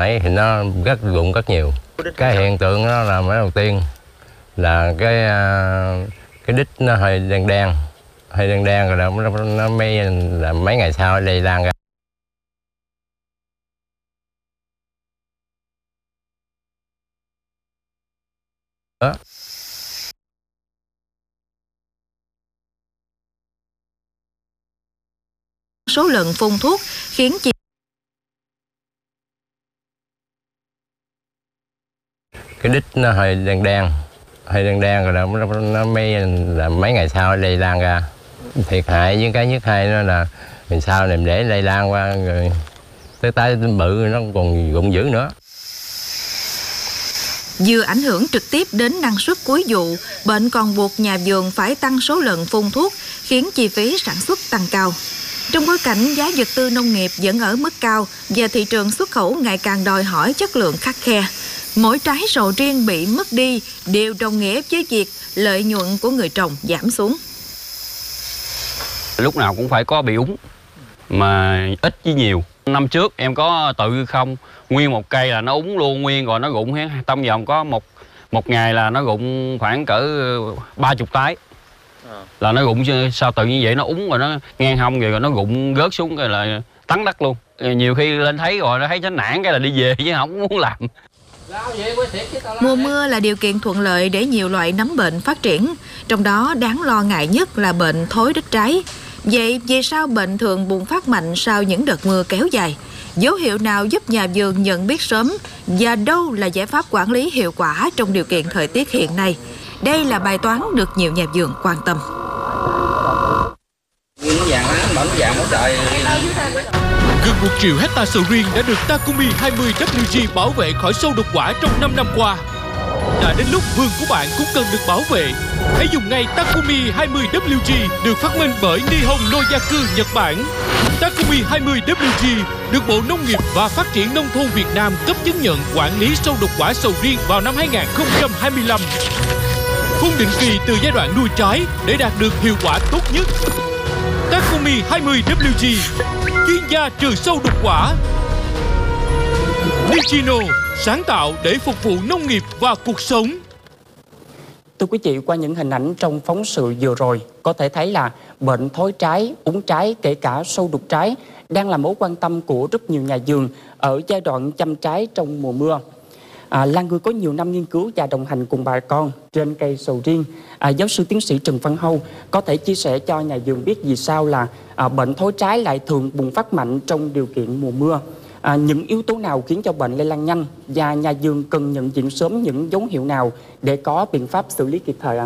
ấy thì nó rụng rất nhiều. Cái hiện tượng đó là cái đầu tiên là cái đít nó hơi đen rồi nó mới là mấy ngày sau lây lan ra. Đó. Số lần phun thuốc khiến chị cái đít nó hơi đen rồi nó mới là mấy ngày sau lây lan ra. Thiệt hại với cái nhất hai nó là mình sau này để lây lan qua rồi tới tái bự nó còn rụng dữ nữa. Vừa ảnh hưởng trực tiếp đến năng suất cuối vụ, bệnh còn buộc nhà vườn phải tăng số lần phun thuốc, khiến chi phí sản xuất tăng cao. Trong bối cảnh giá vật tư nông nghiệp vẫn ở mức cao và thị trường xuất khẩu ngày càng đòi hỏi chất lượng khắt khe, mỗi trái sầu riêng bị mất đi đều đồng nghĩa với việc lợi nhuận của người trồng giảm xuống. Lúc nào cũng phải có bị úng, mà ít với nhiều. Năm trước em có tự không, nguyên một cây là nó úng luôn nguyên, rồi nó rụng trong vòng có một ngày là nó rụng khoảng cỡ 30 trái. Là nó rụng sao tự như vậy, nó úng rồi nó ngang hông rồi nó rụng rớt xuống cái là tắn đất luôn. Nhiều khi lên thấy rồi nó thấy nó nản cái là đi về chứ không muốn làm. Mùa mưa là điều kiện thuận lợi để nhiều loại nấm bệnh phát triển, trong đó đáng lo ngại nhất là bệnh thối đít trái. Vậy vì sao bệnh thường bùng phát mạnh sau những đợt mưa kéo dài? Dấu hiệu nào giúp nhà vườn nhận biết sớm và đâu là giải pháp quản lý hiệu quả trong điều kiện thời tiết hiện nay? Đây là bài toán được nhiều nhà vườn quan tâm. Gần 1 triệu hecta sầu riêng đã được Takumi 20WG bảo vệ khỏi sâu độc quả trong 5 năm qua. Đã đến lúc vườn của bạn cũng cần được bảo vệ. Hãy dùng ngay Takumi 20WG được phát minh bởi Nihon Noyaku, Nhật Bản. Takumi 20WG được Bộ Nông nghiệp và Phát triển Nông thôn Việt Nam cấp chứng nhận quản lý sâu độc quả sầu riêng vào năm 2025. Phun định kỳ từ giai đoạn nuôi trái để đạt được hiệu quả tốt nhất. Takumi 20WG, chuyên gia trừ sâu độc quả. Nichino, sáng tạo để phục vụ nông nghiệp và cuộc sống. Thưa quý vị, qua những hình ảnh trong phóng sự vừa rồi, có thể thấy là bệnh thối trái, úng trái, kể cả sâu đục trái đang là mối quan tâm của rất nhiều nhà vườn ở giai đoạn chăm trái trong mùa mưa. Là người có nhiều năm nghiên cứu và đồng hành cùng bà con trên cây sầu riêng, giáo sư tiến sĩ Trần Văn Hâu có thể chia sẻ cho nhà vườn biết vì sao là bệnh thối trái lại thường bùng phát mạnh trong điều kiện mùa mưa. Những yếu tố nào khiến cho bệnh lây lan nhanh và nhà vườn cần nhận diện sớm những dấu hiệu nào để có biện pháp xử lý kịp thời ạ?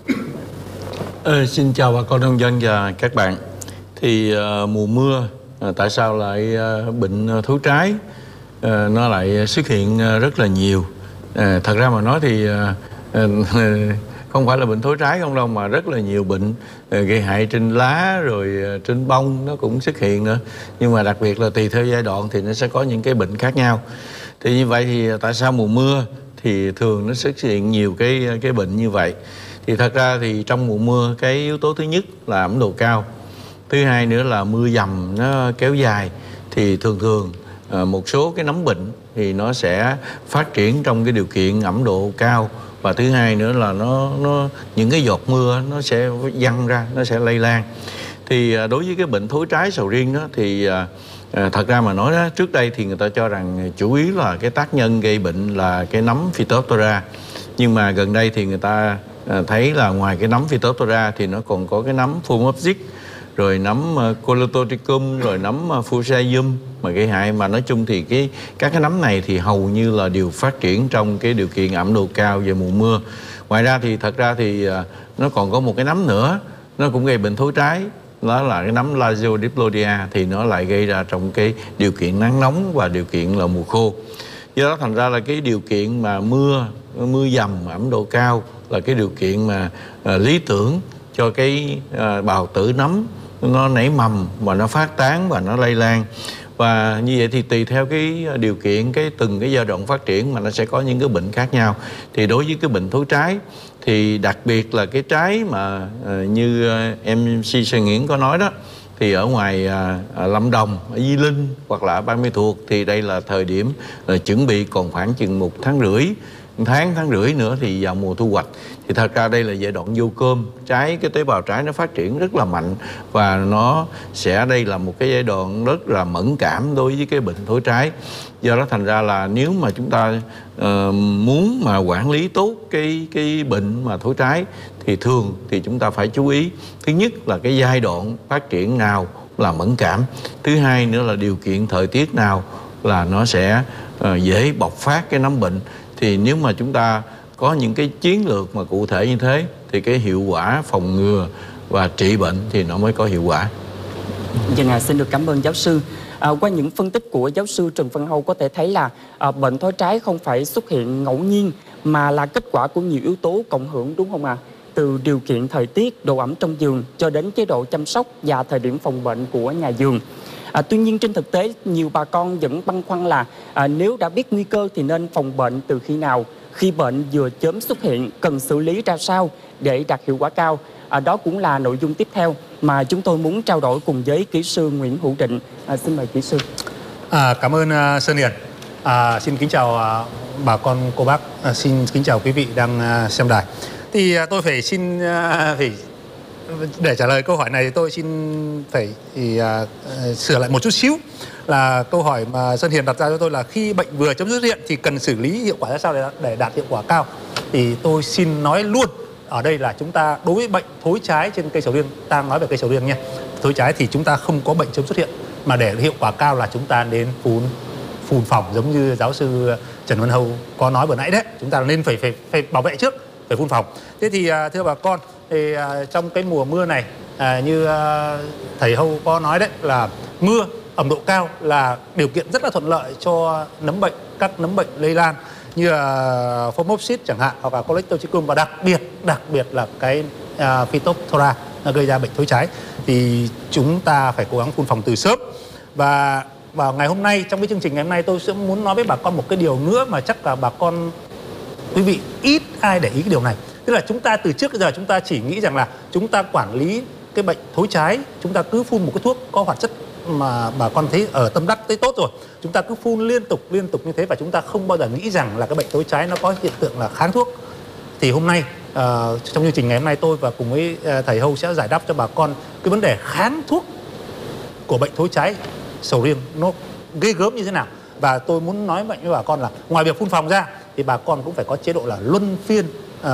Xin chào bà con nông dân và các bạn. Thì mùa mưa tại sao lại bệnh thối trái nó lại xuất hiện rất là nhiều. Thật ra mà nói thì không phải là bệnh thối trái không đâu, mà rất là nhiều bệnh gây hại trên lá rồi trên bông nó cũng xuất hiện nữa. Nhưng mà đặc biệt là tùy theo giai đoạn thì nó sẽ có những cái bệnh khác nhau. Thì như vậy thì tại sao mùa mưa thì thường nó xuất hiện nhiều cái bệnh như vậy? Thì thật ra thì trong mùa mưa cái yếu tố thứ nhất là ẩm độ cao. Thứ hai nữa là mưa dầm nó kéo dài thì thường một số cái nấm bệnh thì nó sẽ phát triển trong cái điều kiện ẩm độ cao. Và thứ hai nữa là những cái giọt mưa nó sẽ văng ra, nó sẽ lây lan. Thì đối với cái bệnh thối trái sầu riêng đó thì thật ra mà nói đó, trước đây thì người ta cho rằng chủ yếu là cái tác nhân gây bệnh là cái nấm Phytophthora. Nhưng mà gần đây thì người ta thấy là ngoài cái nấm Phytophthora thì nó còn có cái nấm Phomopsis, rồi nấm Colostotricum, rồi nấm Fusarium mà gây hại. Mà nói chung thì các cái nấm này thì hầu như là đều phát triển trong cái điều kiện ẩm độ cao về mùa mưa. Ngoài ra thì thật ra thì nó còn có một cái nấm nữa, nó cũng gây bệnh thối trái, đó là cái nấm Lasiodiplodia, thì nó lại gây ra trong cái điều kiện nắng nóng và điều kiện là mùa khô. Do đó thành ra là cái điều kiện mà mưa dầm, ẩm độ cao là cái điều kiện mà lý tưởng cho cái bào tử nấm nó nảy mầm và nó phát tán và nó lây lan. Và như vậy thì tùy theo cái điều kiện, từng cái giai đoạn phát triển mà nó sẽ có những cái bệnh khác nhau. Thì đối với cái bệnh thối trái thì đặc biệt là cái trái mà như MC Sơn Nguyễn có nói đó, thì ở ngoài Lâm Đồng, ở Di Linh hoặc là ở Ban Mê Thuột thì đây là thời điểm chuẩn bị còn khoảng chừng 1 tháng rưỡi, tháng rưỡi nữa thì vào mùa thu hoạch. Thì thật ra đây là giai đoạn vô cơm, cái tế bào trái nó phát triển rất là mạnh, và nó sẽ đây là một cái giai đoạn rất là mẫn cảm đối với cái bệnh thối trái. Do đó thành ra là nếu mà chúng ta muốn mà quản lý tốt cái bệnh mà thối trái thì thường thì chúng ta phải chú ý, thứ nhất là cái giai đoạn phát triển nào là mẫn cảm, thứ hai nữa là điều kiện thời tiết nào là nó sẽ dễ bộc phát cái nấm bệnh. Thì nếu mà chúng ta có những cái chiến lược mà cụ thể như thế thì cái hiệu quả phòng ngừa và trị bệnh thì nó mới có hiệu quả. Vâng, xin được cảm ơn giáo sư. Qua những phân tích của giáo sư Trần Văn Hâu có thể thấy là bệnh thối trái không phải xuất hiện ngẫu nhiên mà là kết quả của nhiều yếu tố cộng hưởng, đúng không ạ? Từ điều kiện thời tiết, độ ẩm trong vườn cho đến chế độ chăm sóc và thời điểm phòng bệnh của nhà vườn. Tuy nhiên trên thực tế nhiều bà con vẫn băn khoăn là nếu đã biết nguy cơ thì nên phòng bệnh từ khi nào, khi bệnh vừa chớm xuất hiện cần xử lý ra sao để đạt hiệu quả cao. Đó cũng là nội dung tiếp theo mà chúng tôi muốn trao đổi cùng với kỹ sư Nguyễn Hữu Định. Xin mời kỹ sư. Cảm ơn Sơn Hiền. Xin kính chào bà con cô bác, xin kính chào quý vị đang xem đài. Thì tôi phải để trả lời câu hỏi này tôi xin phải sửa lại một chút xíu, là câu hỏi mà Sơn Hiền đặt ra cho tôi là khi bệnh vừa chấm dứt hiện thì cần xử lý hiệu quả ra sao để đạt hiệu quả cao. Thì tôi xin nói luôn ở đây là chúng ta đối với bệnh thối trái trên cây sầu riêng, ta nói về cây sầu riêng nha, thối trái thì chúng ta không có bệnh chấm xuất hiện, mà để hiệu quả cao là chúng ta đến phun phòng, giống như giáo sư Trần Văn Hâu có nói vừa nãy đấy, chúng ta nên phải bảo vệ trước, phải phun phòng. Thế thì thưa bà con, thì trong cái mùa mưa này như thầy Hâu có nói đấy, là mưa ẩm độ cao là điều kiện rất là thuận lợi cho nấm bệnh, các nấm bệnh lây lan như là Phomopsis chẳng hạn, hoặc là Colletotrichum, và đặc biệt là cái Phytophthora nó gây ra bệnh thối trái, thì chúng ta phải cố gắng phun phòng từ sớm. Và vào ngày hôm nay, trong cái chương trình ngày hôm nay, tôi sẽ muốn nói với bà con một cái điều nữa mà chắc là bà con quý vị ít ai để ý cái điều này. Tức là chúng ta từ trước đến giờ chúng ta chỉ nghĩ rằng là chúng ta quản lý cái bệnh thối trái, chúng ta cứ phun một cái thuốc có hoạt chất mà bà con thấy ở tâm đắc thấy tốt rồi, chúng ta cứ phun liên tục như thế, và chúng ta không bao giờ nghĩ rằng là cái bệnh thối trái nó có hiện tượng là kháng thuốc. Thì hôm nay trong chương trình ngày hôm nay tôi và cùng với thầy Hâu sẽ giải đáp cho bà con cái vấn đề kháng thuốc của bệnh thối trái sầu riêng nó ghê gớm như thế nào. Và tôi muốn nói với bà con là ngoài việc phun phòng ra thì bà con cũng phải có chế độ là luân phiên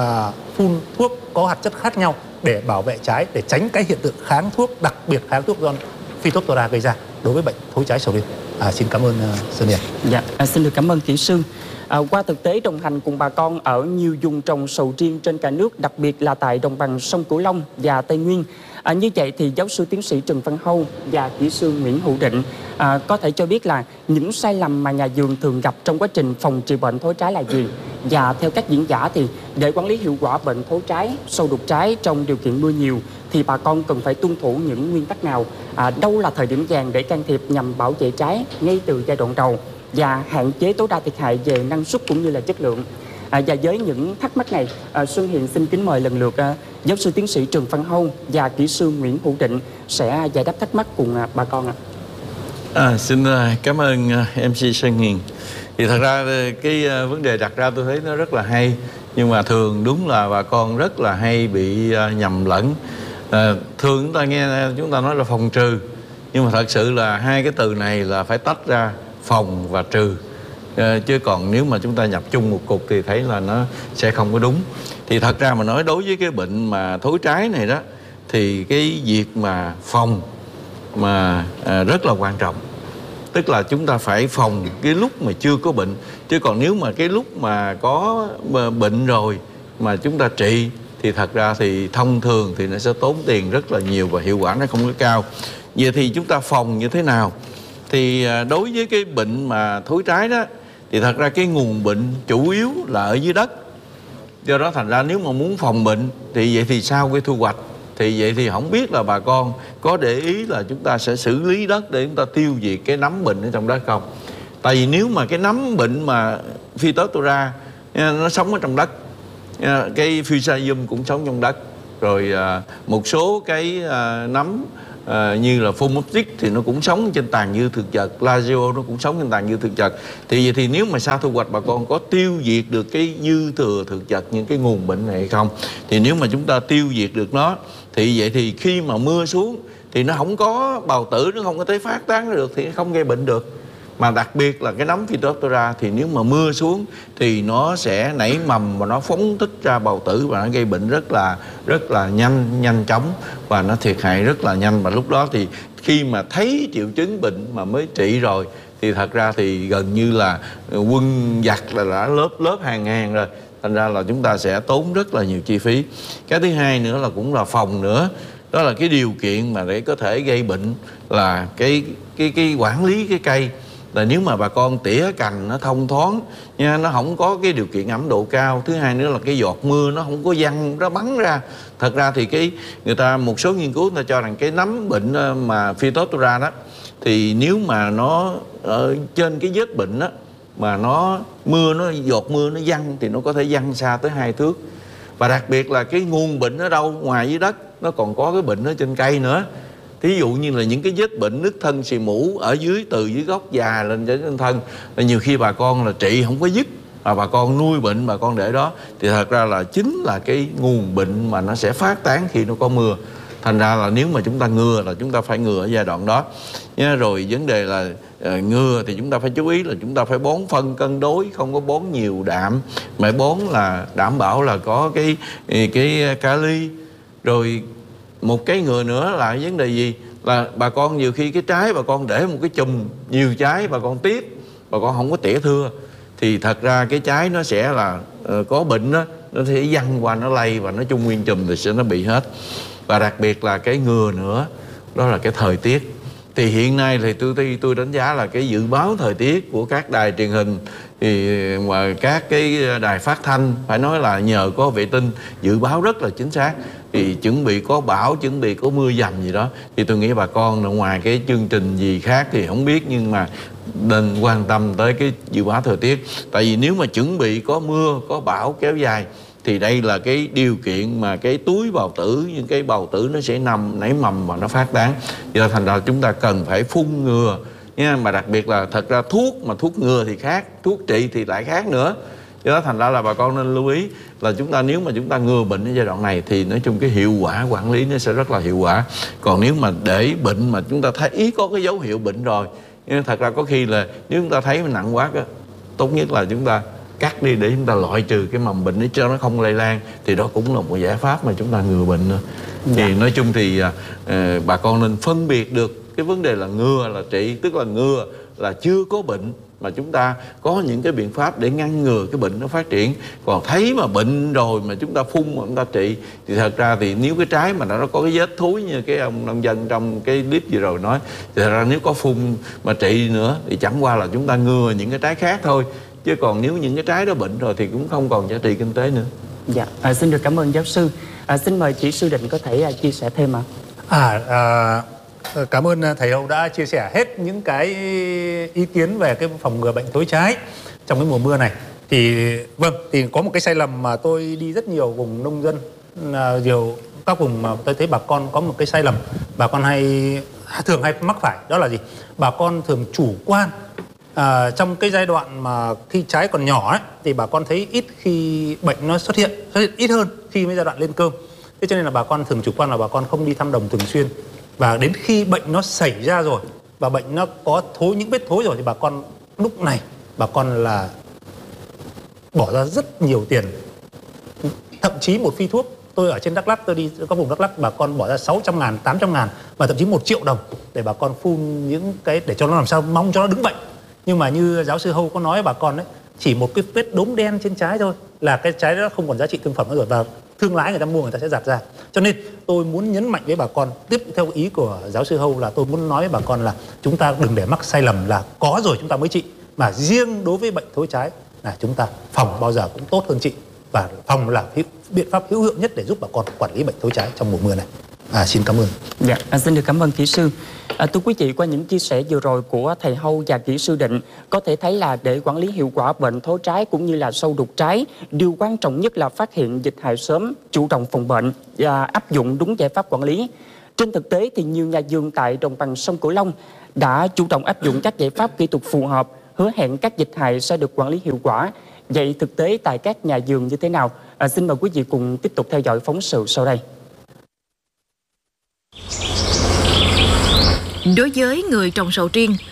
phun thuốc có hoạt chất khác nhau để bảo vệ trái, để tránh cái hiện tượng kháng thuốc, đặc biệt kháng thuốc do Phytophthora gây ra đối với bệnh thối trái sầu riêng. Xin cảm ơn Sơn Hiền. Dạ, xin được cảm ơn kỹ sư. Qua thực tế đồng hành cùng bà con ở nhiều vùng trồng sầu riêng trên cả nước, đặc biệt là tại đồng bằng sông Cửu Long và Tây Nguyên. Như vậy thì giáo sư tiến sĩ Trần Văn Hâu và kỹ sư Nguyễn Hữu Định có thể cho biết là những sai lầm mà nhà vườn thường gặp trong quá trình phòng trị bệnh thối trái là gì? Và theo các diễn giả thì để quản lý hiệu quả bệnh thối trái, sâu đục trái trong điều kiện mưa nhiều thì bà con cần phải tuân thủ những nguyên tắc nào? Đâu là thời điểm vàng để can thiệp nhằm bảo vệ trái ngay từ giai đoạn đầu và hạn chế tối đa thiệt hại về năng suất cũng như là chất lượng? Và với những thắc mắc này, Xuân Hiền xin kính mời lần lượt giáo sư tiến sĩ Trần Văn Hâu và kỹ sư Nguyễn Hữu Định sẽ giải đáp thắc mắc cùng bà con ạ. Xin cảm ơn MC Xuân Hiền. Thì thật ra cái vấn đề đặt ra tôi thấy nó rất là hay, nhưng mà thường đúng là bà con rất là hay bị nhầm lẫn. Thường chúng ta nghe chúng ta nói là phòng trừ, nhưng mà thật sự là hai cái từ này là phải tách ra, phòng và trừ. Chứ còn nếu mà chúng ta nhập chung một cục thì thấy là nó sẽ không có đúng. Thì thật ra mà nói đối với cái bệnh mà thối trái này đó, thì cái việc mà phòng mà rất là quan trọng. Tức là chúng ta phải phòng cái lúc mà chưa có bệnh. Chứ còn nếu mà cái lúc mà có bệnh rồi mà chúng ta trị thì thật ra thì thông thường thì nó sẽ tốn tiền rất là nhiều và hiệu quả nó không có cao. Vậy thì chúng ta phòng như thế nào? Thì đối với cái bệnh mà thối trái đó, thì thật ra cái nguồn bệnh chủ yếu là ở dưới đất. Do đó thành ra nếu mà muốn phòng bệnh thì vậy thì sau cái thu hoạch thì vậy thì không biết là bà con có để ý là chúng ta sẽ xử lý đất để chúng ta tiêu diệt cái nấm bệnh ở trong đất không? Tại vì nếu mà cái nấm bệnh mà Phytophthora nó sống ở trong đất, cái Fusarium cũng sống trong đất, rồi một số cái nấm như là Phomoptic thì nó cũng sống trên tàn dư thực vật, Lazio nó cũng sống trên tàn dư thực vật. Thì vậy thì nếu mà sau thu hoạch bà con có tiêu diệt được cái dư thừa thực vật, những cái nguồn bệnh này hay không? Thì nếu mà chúng ta tiêu diệt được nó thì vậy thì khi mà mưa xuống thì nó không có bào tử, nó không có tới phát tán được thì nó không gây bệnh được. Mà đặc biệt là cái nấm Phytophthora thì nếu mà mưa xuống thì nó sẽ nảy mầm và nó phóng thích ra bào tử và nó gây bệnh rất là nhanh chóng và nó thiệt hại rất là nhanh. Và lúc đó thì khi mà thấy triệu chứng bệnh mà mới trị rồi thì thật ra thì gần như là quân giặc là đã lớp hàng ngàn rồi. Thành ra là chúng ta sẽ tốn rất là nhiều chi phí. Cái thứ hai nữa là cũng là phòng nữa. Đó là cái điều kiện mà để có thể gây bệnh là cái quản lý cái cây. Là nếu mà bà con tỉa cành nó thông thoáng nha, nó không có cái điều kiện ẩm độ cao. Thứ hai nữa là cái giọt mưa nó không có văng, nó bắn ra. Thật ra thì người ta một số nghiên cứu người ta cho rằng cái nấm bệnh mà Phytophthora đó thì nếu mà nó ở trên cái vết bệnh đó mà giọt mưa nó văng thì nó có thể văng xa tới 2 thước. Và đặc biệt là cái nguồn bệnh ở đâu ngoài dưới đất, nó còn có cái bệnh ở trên cây nữa. Thí dụ như là những cái vết bệnh nứt thân xì mũ ở dưới, từ dưới gốc già lên trên thân, là nhiều khi bà con là trị không có dứt mà bà con nuôi bệnh bà con để đó thì thật ra là chính là cái nguồn bệnh mà nó sẽ phát tán khi nó có mưa. Thành ra là nếu mà chúng ta ngừa là chúng ta phải ngừa ở giai đoạn đó nha. Rồi vấn đề là ngừa thì chúng ta phải chú ý là chúng ta phải bón phân cân đối, không có bón nhiều đạm, mà bón là đảm bảo là có cái kali. Rồi một cái ngừa nữa là vấn đề gì là bà con nhiều khi cái trái bà con để một cái chùm nhiều trái bà con tiếc, bà con không có tỉa thưa thì thật ra cái trái nó sẽ là có bệnh đó, nó sẽ văng qua nó lây và nói chung nguyên chùm thì sẽ nó bị hết. Và đặc biệt là cái ngừa nữa đó là cái thời tiết. Thì hiện nay thì tôi đánh giá là cái dự báo thời tiết của các đài truyền hình thì mà các cái đài phát thanh phải nói là nhờ có vệ tinh dự báo rất là chính xác. Thì chuẩn bị có bão, chuẩn bị có mưa dầm gì đó thì tôi nghĩ bà con ngoài cái chương trình gì khác thì không biết, nhưng mà nên quan tâm tới cái dự báo thời tiết. Tại vì nếu mà chuẩn bị có mưa, có bão kéo dài thì đây là cái điều kiện mà cái túi bào tử, những cái bào tử nó sẽ nảy mầm và nó phát tán. Do thành ra chúng ta cần phải phun ngừa nha. Mà đặc biệt là thật ra thuốc ngừa thì khác, thuốc trị thì lại khác nữa. Do đó thành ra là bà con nên lưu ý là nếu mà chúng ta ngừa bệnh ở giai đoạn này thì nói chung cái hiệu quả quản lý nó sẽ rất là hiệu quả. Còn nếu mà để bệnh mà chúng ta thấy có cái dấu hiệu bệnh rồi, thật ra có khi là nếu chúng ta thấyมันnặng quá đó, tốt nhất là chúng ta cắt đi để chúng ta loại trừ cái mầm bệnh để cho nó không lây lan. Thì đó cũng là một giải pháp mà chúng ta ngừa bệnh nữa. Thì nói chung thì bà con nên phân biệt được cái vấn đề là ngừa là trị. Tức là ngừa là chưa có bệnh mà chúng ta có những cái biện pháp để ngăn ngừa cái bệnh nó phát triển. Còn thấy mà bệnh rồi mà chúng ta phun mà chúng ta trị thì thật ra thì nếu cái trái mà nó có cái vết thúi như cái ông nông dân trong cái clip vừa rồi nói, thì thật ra nếu có phun mà trị nữa thì chẳng qua là chúng ta ngừa những cái trái khác thôi. Chứ còn nếu những cái trái đó bệnh rồi thì cũng không còn giá trị kinh tế nữa. Dạ, xin được cảm ơn giáo sư. Xin mời chị Sư Định có thể chia sẻ thêm ạ. Cảm ơn thầy Hậu đã chia sẻ hết những cái ý kiến về cái phòng ngừa bệnh thối trái trong cái mùa mưa này. Thì thì có một cái sai lầm mà tôi đi rất nhiều vùng nông dân, các vùng mà tôi thấy bà con có một cái sai lầm bà con thường hay mắc phải, đó là gì? Bà con thường chủ quan. Trong cái giai đoạn mà khi trái còn nhỏ ấy, thì bà con thấy ít khi bệnh nó xuất hiện ít hơn khi mấy giai đoạn lên cơm. Thế cho nên là bà con thường chủ quan là bà con không đi thăm đồng thường xuyên. Và đến khi bệnh nó xảy ra rồi và bệnh nó có những vết thối rồi thì bà con lúc này bà con là bỏ ra rất nhiều tiền. Thậm chí một phi thuốc, tôi ở trên Đắk Lắk, tôi đi có vùng Đắk Lắk, bà con bỏ ra 600.000, 800.000 và thậm chí 1 triệu đồng để bà con phun những cái để cho nó làm sao mong cho nó đứng bệnh. Nhưng mà như giáo sư Hâu có nói bà con đấy, chỉ một cái vết đốm đen trên trái thôi là cái trái đó không còn giá trị thương phẩm nữa rồi, và thương lái người ta mua người ta sẽ giạt ra. Cho nên tôi muốn nhấn mạnh với bà con, tiếp theo ý của giáo sư Hâu là tôi muốn nói với bà con là chúng ta đừng để mắc sai lầm là có rồi chúng ta mới trị, mà riêng đối với bệnh thối trái là chúng ta phòng bao giờ cũng tốt hơn trị, và phòng là biện pháp hữu hiệu nhất để giúp bà con quản lý bệnh thối trái trong mùa mưa này. Xin cảm ơn. Dạ, xin được cảm ơn kỹ sư. Thưa quý vị, qua những chia sẻ vừa rồi của thầy Hâu và kỹ sư Định, có thể thấy là để quản lý hiệu quả bệnh thối trái cũng như là sâu đục trái, điều quan trọng nhất là phát hiện dịch hại sớm, chủ động phòng bệnh và áp dụng đúng giải pháp quản lý. Trên thực tế thì nhiều nhà vườn tại đồng bằng sông Cửu Long đã chủ động áp dụng các giải pháp kỹ thuật phù hợp, hứa hẹn các dịch hại sẽ được quản lý hiệu quả. Vậy thực tế tại các nhà vườn như thế nào? Xin mời quý vị cùng tiếp tục theo dõi phóng sự sau đây. Đối với người trồng sầu riêng,